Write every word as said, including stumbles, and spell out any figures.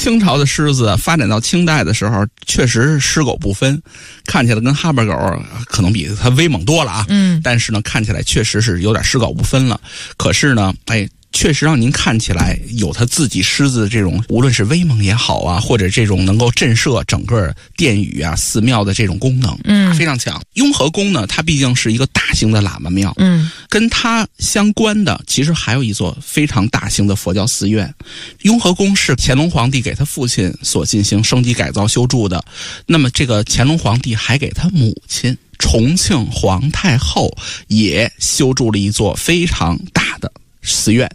清朝的狮子发展到清代的时候，确实是狮狗不分，看起来跟哈巴狗可能比它威猛多了啊。 嗯， 但是呢，看起来确实是有点狮狗不分了。可是呢，哎。确实让您看起来有他自己狮子的这种，无论是威猛也好啊，或者这种能够震慑整个殿宇啊、寺庙的这种功能，嗯，非常强。雍和宫呢，它毕竟是一个大型的喇嘛庙，嗯，跟它相关的其实还有一座非常大型的佛教寺院。雍和宫是乾隆皇帝给他父亲所进行升级改造修筑的，那么这个乾隆皇帝还给他母亲重庆皇太后也修筑了一座非常大的寺院。